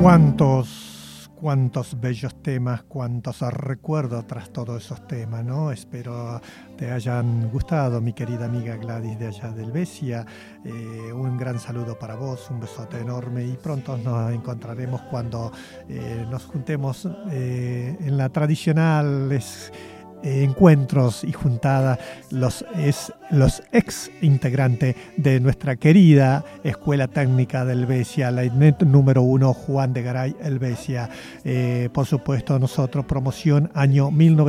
Cuántos bellos temas, cuántos recuerdos tras todos esos temas, ¿no? Espero te hayan gustado, mi querida amiga Gladys de allá del Besia. Un gran saludo para vos, un besote enorme y pronto nos encontraremos cuando nos juntemos en la tradicionales encuentros y juntadas los ex integrantes de nuestra querida Escuela Técnica del Besia, la INET número 1 Juan de Garay el Besia. Por supuesto, nosotros promoción año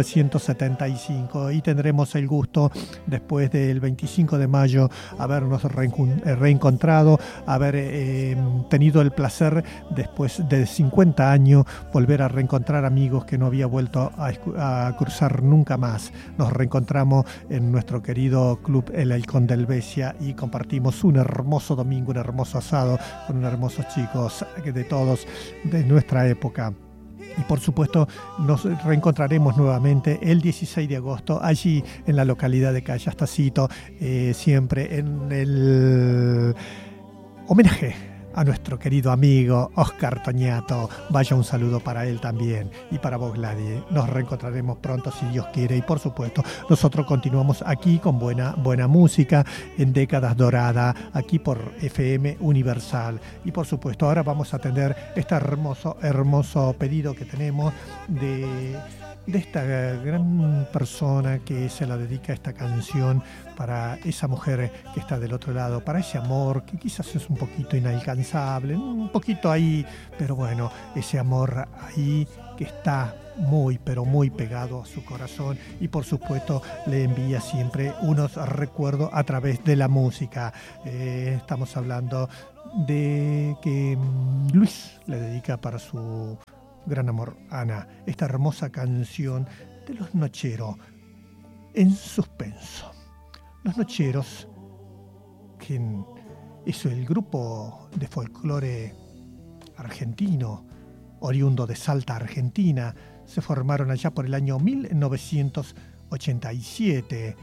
1975 y tendremos el gusto después del 25 de mayo habernos reencontrado, haber tenido el placer después de 50 años volver a reencontrar amigos que no había vuelto a cruzar nunca más. Nos reencontramos en nuestro querido club El Halcón del Besia y compartimos un hermoso domingo, un hermoso asado con unos hermosos chicos de todos de nuestra época. Y por supuesto nos reencontraremos nuevamente el 16 de agosto allí en la localidad de Callastacito, siempre en el homenaje a nuestro querido amigo Oscar Toñato. Vaya un saludo para él también y para vos, Gladys. Nos reencontraremos pronto si Dios quiere y por supuesto nosotros continuamos aquí con buena música en Décadas Doradas aquí por FM Universal. Y por supuesto ahora vamos a atender este hermoso pedido que tenemos de esta gran persona que se la dedica esta canción para esa mujer que está del otro lado, para ese amor que quizás es un poquito inalcanzable, un poquito ahí, pero bueno, ese amor ahí que está muy, pero muy pegado a su corazón y por supuesto le envía siempre unos recuerdos a través de la música. Estamos hablando de que Luis le dedica para su gran amor, Ana, esta hermosa canción de Los Nocheros, En Suspenso. Los Nocheros, que es el grupo de folclore argentino, oriundo de Salta, Argentina, se formaron allá por el año 1987.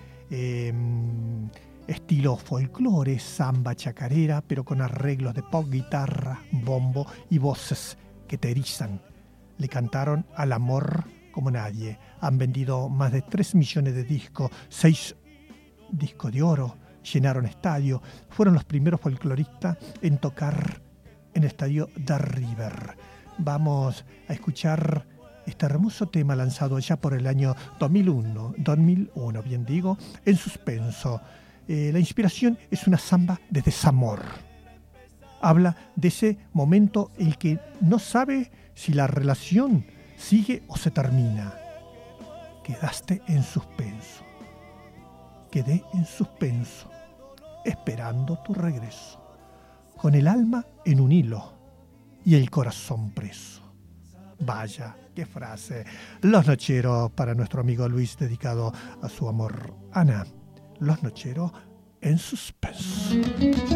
Estilo folclore, samba, chacarera, pero con arreglos de pop, guitarra, bombo y voces que te erizan. Le cantaron al amor como nadie. Han vendido más de 3 millones de discos, 6 discos de oro, llenaron estadio. Fueron los primeros folcloristas en tocar en el estadio de River. Vamos a escuchar este hermoso tema lanzado allá por el año 2001, bien digo, En Suspenso. La inspiración es una samba de desamor. Habla de ese momento en el que no sabe si la relación sigue o se termina. Quedaste en suspenso. Quedé en suspenso, esperando tu regreso, con el alma en un hilo y el corazón preso. Vaya, qué frase. Los Nocheros para nuestro amigo Luis, dedicado a su amor Ana. Los Nocheros en Suspenso.